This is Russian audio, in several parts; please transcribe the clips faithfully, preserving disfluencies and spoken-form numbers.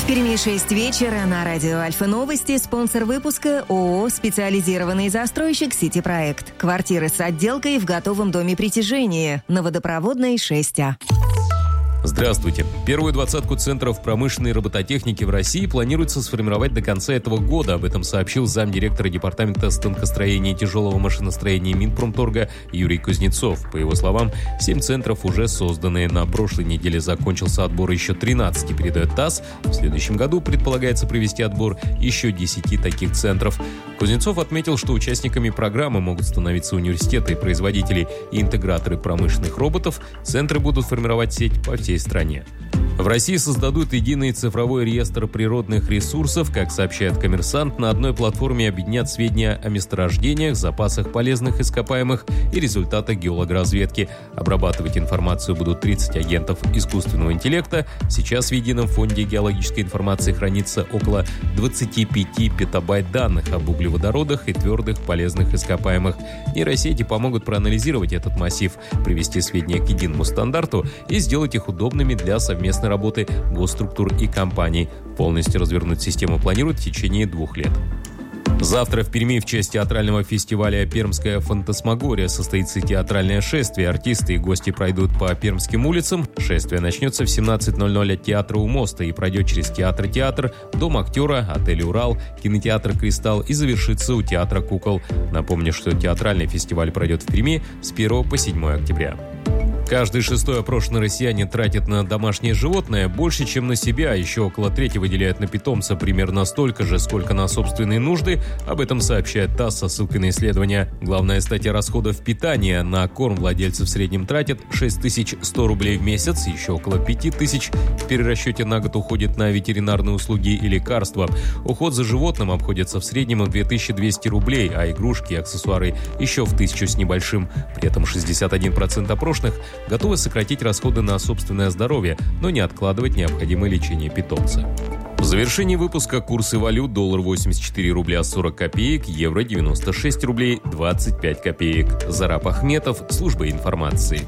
Перми шесть вечера на радио Альфа Новости. Спонсор выпуска ООО «Специализированный застройщик Сити-Проект». Квартиры с отделкой в готовом доме притяжения на Водопроводной шесть А. Здравствуйте. Первую двадцатку центров промышленной робототехники в России планируется сформировать до конца этого года. Об этом сообщил замдиректора Департамента станкостроения и тяжелого машиностроения Минпромторга Юрий Кузнецов. По его словам, семь центров уже созданы. На прошлой неделе закончился отбор еще тринадцати, передает ТАСС. В следующем году предполагается провести отбор еще десяти таких центров. Кузнецов отметил, что участниками программы могут становиться университеты, производители и интеграторы промышленных роботов. Центры будут формировать сеть по всей стране. В России создадут единый цифровой реестр природных ресурсов. Как сообщает «Коммерсант», на одной платформе объединят сведения о месторождениях, запасах полезных ископаемых и результатах геологоразведки. Обрабатывать информацию будут тридцать агентов искусственного интеллекта. Сейчас в едином фонде геологической информации хранится около двадцати пяти петабайт данных об углеводородах и твердых полезных ископаемых. Нейросети помогут проанализировать этот массив, привести сведения к единому стандарту и сделать их удобными для совместной работы госструктур и компаний. Полностью развернуть систему планируют в течение двух лет. Завтра в Перми в честь театрального фестиваля «Пермская фантасмагория» состоится театральное шествие. Артисты и гости пройдут по пермским улицам. Шествие начнется в семнадцать ноль ноль от театра у моста и пройдет через театр-театр, дом актера, отель «Урал», кинотеатр «Кристалл» и завершится у театра кукол. Напомню, что театральный фестиваль пройдет в Перми с первого по седьмое октября. Каждый шестой опрошенный россиянин тратит на домашнее животное больше, чем на себя. Еще около трети выделяют на питомца примерно столько же, сколько на собственные нужды. Об этом сообщает ТАСС со ссылкой на исследование. Главная статья расходов питания. На корм владельцы в среднем тратят шесть тысяч сто рублей в месяц. Еще около пять тысяч в перерасчете на год уходит на ветеринарные услуги и лекарства. Уход за животным обходится в среднем в две тысячи двести рублей, а игрушки и аксессуары еще в тысячу с небольшим. При этом шестьдесят один процент опрошенных готовы сократить расходы на собственное здоровье, но не откладывать необходимое лечение питомца. В завершении выпуска курсы валют: доллар восемьдесят четыре рубля сорок копеек, евро девяносто шесть рублей двадцать пять копеек. Зараб Ахметов, служба информации.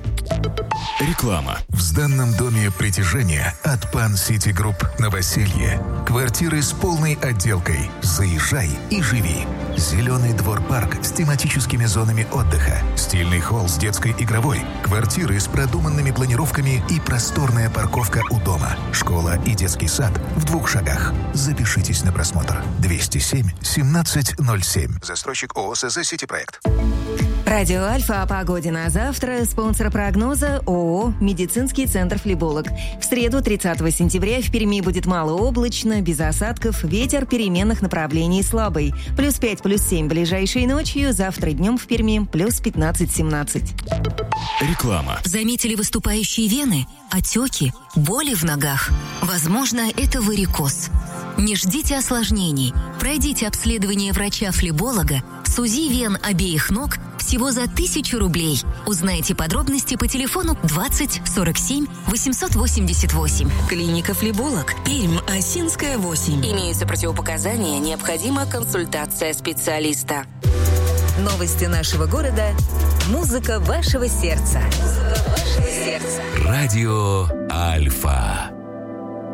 Реклама. В сданном доме притяжения от Пан Сити Групп Новоселье. Квартиры с полной отделкой. Заезжай и живи. Зеленый двор-парк с тематическими зонами отдыха. Стильный холл с детской игровой. Квартиры с продуманными планировками и просторная парковка у дома. Школа и детский сад в двух шагах. Запишитесь на просмотр. двести семь семнадцать ноль семь. Застройщик ООО СЗ «Сити-Проект». Радио Альфа о погоде на завтра. Спонсор прогноза ООО «Медицинский центр Флеболог». В среду, тридцатого сентября, в Перми будет малооблачно, без осадков, ветер переменных направлений слабый. Плюс пять, плюс семь ближайшей ночью, завтра днем в Перми плюс пятнадцать-семнадцать. Реклама. Заметили выступающие вены, отеки, боли в ногах? Возможно, это варикоз. Не ждите осложнений. Пройдите обследование врача-флеболога с УЗИ вен обеих ног всего за тысячу рублей. Узнайте подробности по телефону двадцать сорок семь восемьсот восемьдесят восемь. Клиника «Флеболог», Пермь, Осинская, восемь. Имеются противопоказания, необходима консультация специалиста. Новости нашего города. Музыка вашего сердца. Радио Альфа.